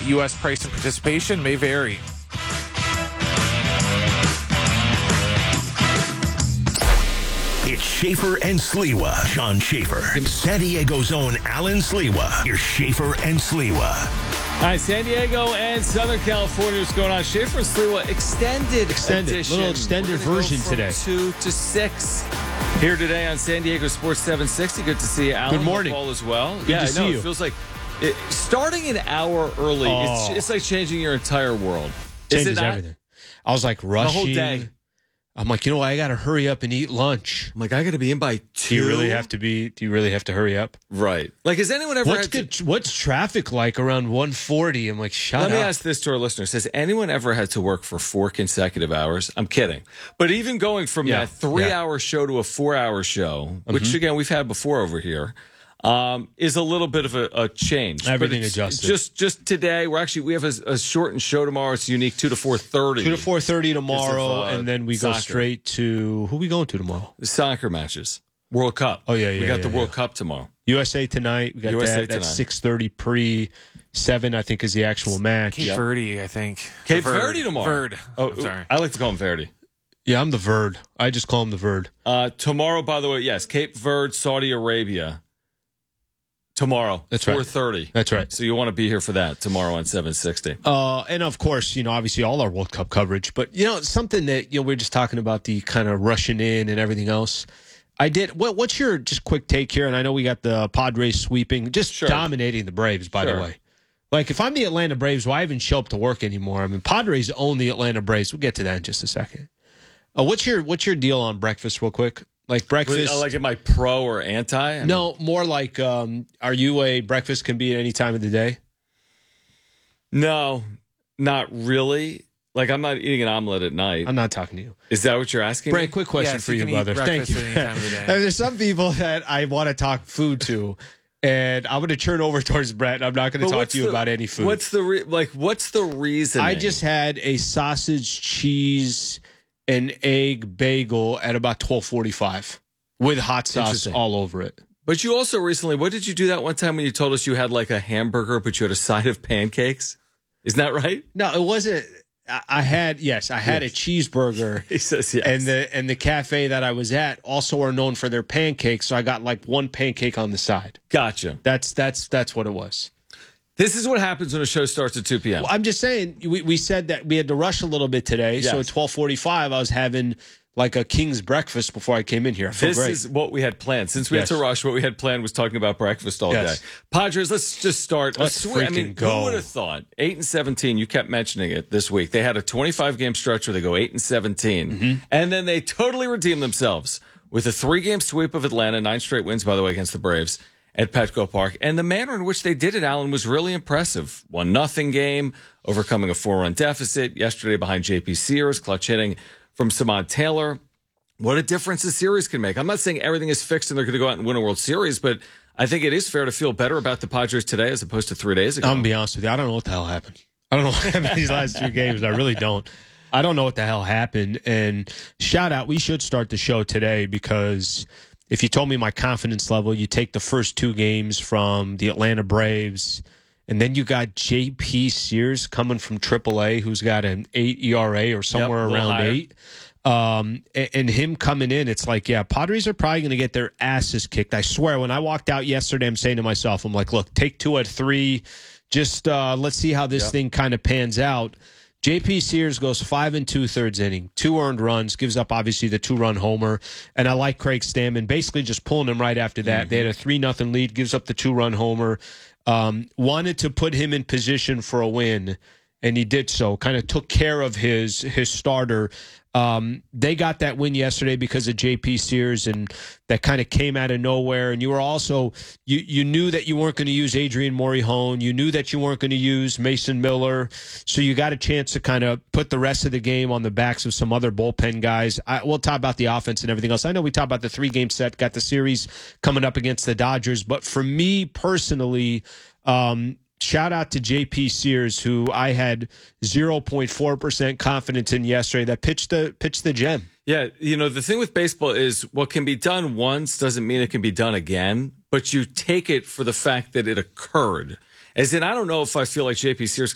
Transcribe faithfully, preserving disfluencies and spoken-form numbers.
U S price and participation may vary. It's Schaefer and Sliwa. John Schaefer. San Diego's own Alan Sliwa. Here's Schaefer and Sliwa. All right, San Diego and Southern California. What's going on? Schaefer and Sliwa extended Extended. edition. Little extended We're gonna version go from today. Two to six. Here today on San Diego Sports seven sixty. Good to see you, Alan. Good morning. Paul as well. Good yeah, to I see know. you. It feels like it, starting an hour early. Oh. It's, it's like changing your entire world. Is Changes it not? everything. I was like The rushing. whole day. I'm like, you know what? I got to hurry up and eat lunch. I'm like, I got to be in by two. Do you really have to be? Do you really have to hurry up? Right. Like, has anyone ever What's had to- good? What's traffic like around one forty? I'm like, shut Let up. me ask this to our listeners. Has anyone ever had to work for four consecutive hours? I'm kidding. But even going from Yeah, that three-hour show to a four-hour show, which, Mm-hmm. again, we've had before over here, um, is a little bit of a, a change. But Everything it's adjusted. Just just today, we're actually, we have a, a shortened show tomorrow. It's unique, two to four thirty. Two to four thirty tomorrow, Because of, uh, and then we soccer. go straight to who we going to tomorrow? Soccer matches. World Cup. Oh, yeah, We yeah, got yeah, the World yeah. Cup tomorrow. U S A tonight. We got U S A that. That's tonight. six thirty pre seven. I think is the actual match. Cape Verde, I think. Cape Verde. Verde tomorrow. Verde. Oh, I'm sorry. I like to call him Verdi. Yeah, I'm the Verd. I just call him the Verd. Uh, tomorrow, by the way, yes, Cape Verde, Saudi Arabia. Tomorrow, That's right. four thirty. That's right. So you want to be here for that tomorrow on seven sixty. Uh, and of course, you know, obviously all our World Cup coverage, but you know, something that, you know, we are just talking about the kind of rushing in and everything else. I did. What, what's your just quick take here? And I know we got the Padres sweeping, just Sure. dominating the Braves, by Sure. the way. Like, if I'm the Atlanta Braves, why even show up to work anymore? I mean, Padres own the Atlanta Braves. We'll get to that in just a second. Uh, what's your What's your deal on breakfast, real quick? Like breakfast? Uh, like, am I pro or anti? I mean, no, more like, um, are you a breakfast can be at any time of the day? no, not really. Like, I'm not eating an omelet at night. I'm not talking to you. Is that what you're asking? Brent, me? quick question Yes, for you you, can eat brother. Thank breakfast you. at any time of the day. I mean, there's some people that I want to talk food to, and I'm going to turn over towards Brett. I'm not going to But talk what's to you the- about any food. What's the re- like? What's the reason? I just had a sausage, cheese, and egg bagel at about twelve forty-five with hot sauce Interesting. all over it. But you also recently, what did you do that one time when you told us you had like a hamburger, but you had a side of pancakes? Isn't that right? No, it wasn't. I I had yes, I had a cheeseburger. He says yes. And the and the cafe that I was at also are known for their pancakes, so I got like one pancake on the side. Gotcha. That's that's that's what it was. This is what happens when a show starts at two p.m. Well, I'm just saying we, we said that we had to rush a little bit today. So Yes. at twelve forty-five, I was having like a king's breakfast before I came in here. I feel This great. is what we had planned. Since we Yes. had to rush, what we had planned was talking about breakfast all Yes. day. Padres, let's just start. Let's I swear, I mean, freaking go. who would have thought? eight and seventeen, you kept mentioning it this week. They had a twenty-five game stretch where they go eight and seventeen. Mm-hmm. And then they totally redeemed themselves with a three game sweep of Atlanta, nine straight wins, by the way, against the Braves at Petco Park. And the manner in which they did it, Alan, was really impressive. One nothing game, overcoming a four run deficit yesterday behind J P Sears, clutch hitting from Samad Taylor. What a difference the series can make. I'm not saying everything is fixed and they're going to go out and win a World Series, but I think it is fair to feel better about the Padres today as opposed to three days ago. I'm gonna be honest with you. I don't know what the hell happened. I don't know what happened these last two games. I really don't. I don't know what the hell happened. And shout out, we should start the show today because if you told me my confidence level, you take the first two games from the Atlanta Braves, and then you got J P Sears coming from triple A, who's got an eight E R A or somewhere Yep, a little around higher. eight. Um, and, and him coming in, it's like, yeah, Padres are probably going to get their asses kicked. I swear, when I walked out yesterday, I'm saying to myself, I'm like, look, take two at three. Just uh, let's see how this Yep. thing kind of pans out. J P Sears goes five and two thirds inning, two earned runs, gives up obviously the two run homer, and I like Craig Stammen basically just pulling him right after that. Mm-hmm. They had a three nothing lead, gives up the two run homer. Um, wanted to put him in position for a win, and he did so. Kind of took care of his his starter. Um, they got that win yesterday because of J P Sears, and that kind of came out of nowhere. And you were also you you knew that you weren't going to use Adrian Morihone. You knew that you weren't going to use Mason Miller, so you got a chance to kind of put the rest of the game on the backs of some other bullpen guys. I, we'll talk about the offense and everything else. I know we talked about the three game set, got the series coming up against the Dodgers, but for me personally. Um, Shout out to J P Sears, who I had zero point four percent confidence in yesterday, that pitched the pitched the gem. Yeah, you know, the thing with baseball is what can be done once doesn't mean it can be done again, but you take it for the fact that it occurred. As in, I don't know if I feel like J P Sears